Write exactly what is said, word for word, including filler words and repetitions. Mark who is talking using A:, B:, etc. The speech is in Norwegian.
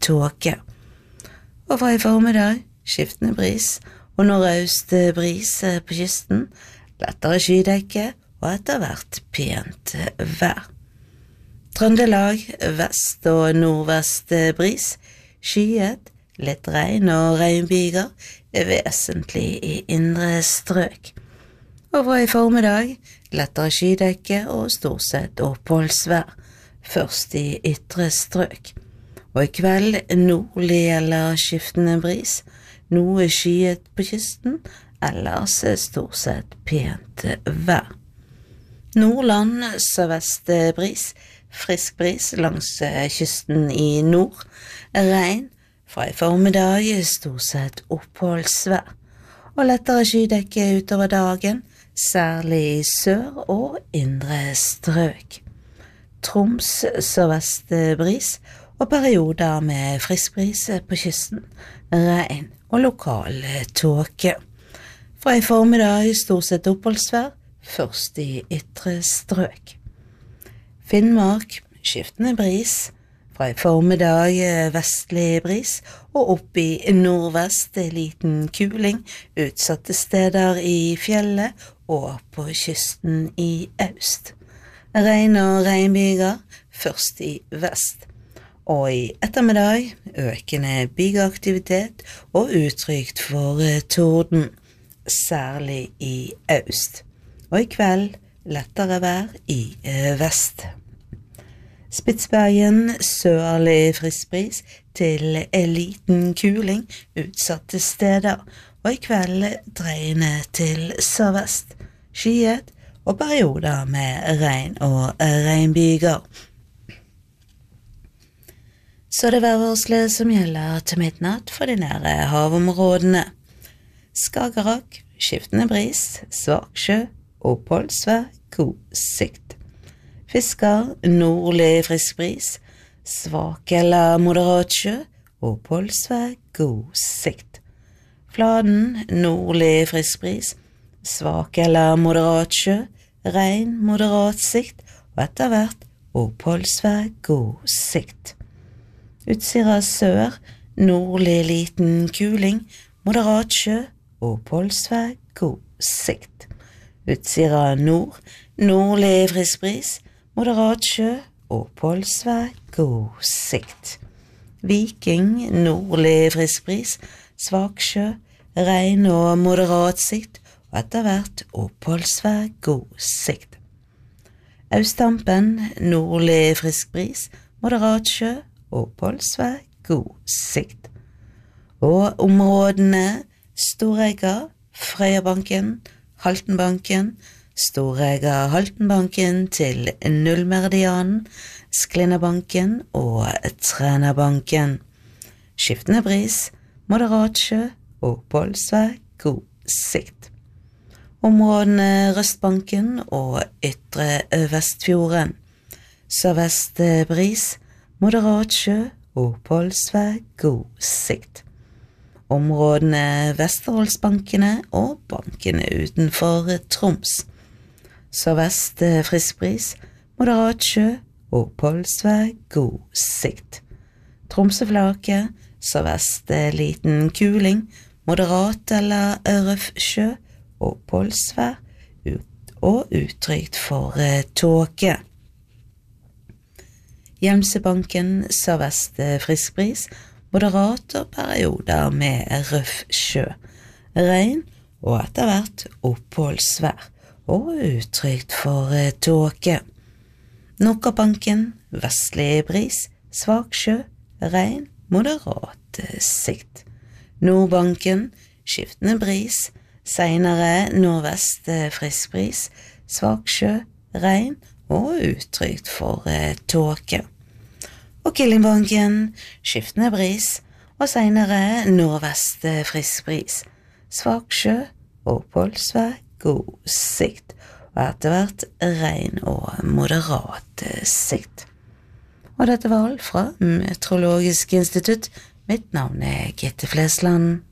A: tåke. Og fra i formiddag, skiftende bris, og nordøst bris på kysten, lettere skydekke og etter hvert pent vær. Trøndelag, vest og nordvest bris, skyet, litt regn og regnbyger, vesentlig i indre strøk. Og fra i formiddag, lettere skydekke og stort sett oppholdsvær, først i ytre strøk. Og i kveld nordlig eller skiftende bris, noe skyet på kysten, ellers stort sett pent vær. Nordland, sørvest bris, frisk bris langs kysten i nord, regn, fra i formiddag stort sett oppholdsvær, og lettere skydekke utover dagen, særlig i sør og indre strøk. Troms, sørvest bris, og perioder med frisk bris på kysten, regn og lokal tåke. Fra i formiddag stort sett oppholdsvær, først i ytre strøk. Finnmark, skiftende bris, fra i formiddag vestlig bris, og opp i nordvest liten kuling, utsatte steder i fjellet og på kysten i øst. Regn og regnbyger, først i vest, og i ettermiddag økende bygeaktivitet og utrygt for torden, særlig i øst, og i kveld lettere vær i vest. Spitsbergen, sørlig frisk bris til liten kuling, utsatte steder, og i kveld dreiende til sørvest, skyet og perioder med regn og regnbyger. Så det værvarslet som gjelder til midnatt for de nære havområdene. Skagerrak, skiftende bris, svak sjø, oppholdsvær, god sikt. Fisker, nordlig frisk bris, svak eller moderat sjø, oppholdsvær, god sikt. Fladen, nordlig frisk bris, svak eller moderat sjø, regn, moderat sikt, og etter hvert oppholdsvær, god sikt. Utsira sør, nordlig liten kuling, moderat sjø, oppholdsvær, god sikt. Utsira nord, nordlig frisk bris, moderat sjø, oppholdsvær, god sikt. Viking, nordlig frisk bris, svak sjø, regn og moderat sikt, og etter hvert oppholdsvær, god sikt. Austhampen, nordlig frisk bris, moderat sjø, oppholdsvær, god sikt. Og områdene Storegga, Frøyabanken, Haltenbanken, Storegga Haltenbanken til Nullmeridianen, Sklinnabanken og Trænabanken. Skiftende bris, moderat sjø, oppholdsvær, god sikt. Områdene Røstbanken og Ytre Vestfjorden. Sørvest bris, moderat sjø, oppholdsvær, god sikt. Områdene Vesterholdsbankene og bankene utenfor Troms. Sørvest frisk bris, moderat sjø, oppholdsvær, god sikt. Tromsøflaket, sørvest liten kuling, moderat eller røff sjø, oppholdsvær ut og utrygt for tåke. Hjelmsebanken, sørvest frisk bris, moderat og perioder med røff sjø, regn og etter hvert oppholdsvær og utrygt for tåke. Nokkabanken, vestlig bris, svak sjø, regn, moderat sikt. Nordbanken, skiftende bris, senere nordvest frisk bris, svak sjø, regn og utrygt for tåke. Og Killingbanken, skiftende bris, og senere nordvest frisk bris, svak sjø, oppholdsvær, god sikt, og etter hvert regn og moderat sikt. Og dette var alt fra Meteorologisk institutt. Mitt navn er Gitte Flesland.